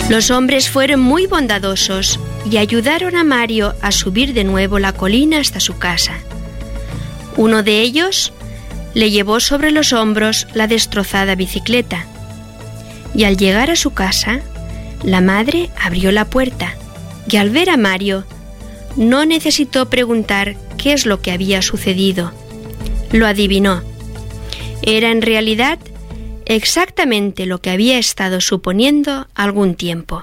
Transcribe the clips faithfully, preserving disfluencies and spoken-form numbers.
Los hombres fueron muy bondadosos y ayudaron a Mario a subir de nuevo la colina hasta su casa. Uno de ellos le llevó sobre los hombros la destrozada bicicleta, y al llegar a su casa, la madre abrió la puerta y al ver a Mario, no necesitó preguntar qué es lo que había sucedido. Lo adivinó. Era en realidad exactamente lo que había estado suponiendo algún tiempo.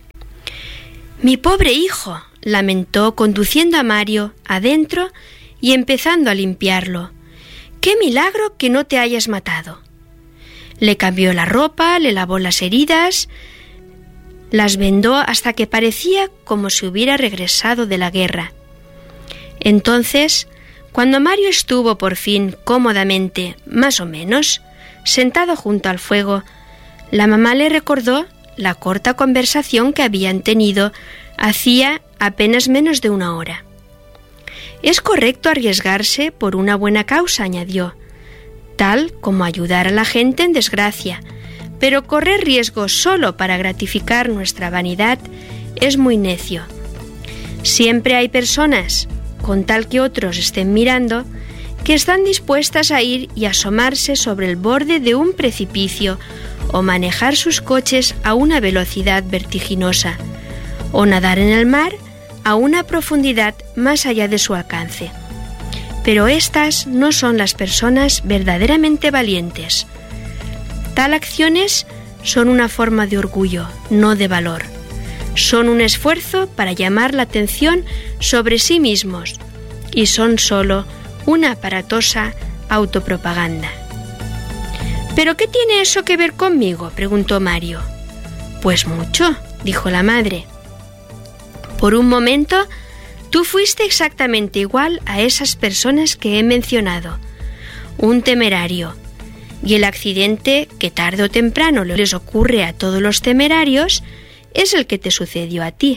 «Mi pobre hijo», lamentó conduciendo a Mario adentro y empezando a limpiarlo. «¡Qué milagro que no te hayas matado!». Le cambió la ropa, le lavó las heridas, las vendó hasta que parecía como si hubiera regresado de la guerra. Entonces, cuando Mario estuvo por fin cómodamente, más o menos, sentado junto al fuego, la mamá le recordó la corta conversación que habían tenido hacía apenas menos de una hora. «Es correcto arriesgarse por una buena causa», añadió, «tal como ayudar a la gente en desgracia, pero correr riesgos solo para gratificar nuestra vanidad es muy necio. Siempre hay personas, con tal que otros estén mirando, que están dispuestas a ir y asomarse sobre el borde de un precipicio o manejar sus coches a una velocidad vertiginosa, o nadar en el mar a una profundidad más allá de su alcance. Pero estas no son las personas verdaderamente valientes. Tal acciones son una forma de orgullo, no de valor. Son un esfuerzo para llamar la atención sobre sí mismos y son solo una aparatosa autopropaganda». «¿Pero qué tiene eso que ver conmigo?», preguntó Mario. «Pues mucho», dijo la madre. «Por un momento, tú fuiste exactamente igual a esas personas que he mencionado, un temerario, y el accidente que tarde o temprano les ocurre a todos los temerarios es el que te sucedió a ti».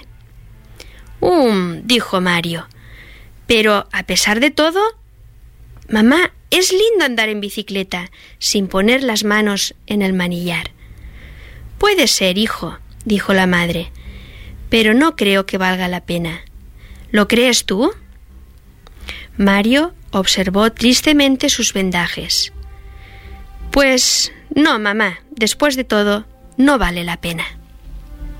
«Um», dijo Mario, «pero a pesar de todo, mamá, es lindo andar en bicicleta sin poner las manos en el manillar». «Puede ser, hijo», dijo la madre, «pero no creo que valga la pena. ¿Lo crees tú?». Mario observó tristemente sus vendajes. «Pues no, mamá, después de todo, no vale la pena».